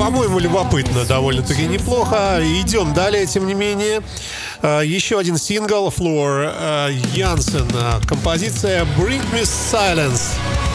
По-моему, любопытно, довольно-таки неплохо. Идем далее, тем не менее. Еще один сингл Floor Jansen. Композиция Bring Me Silence.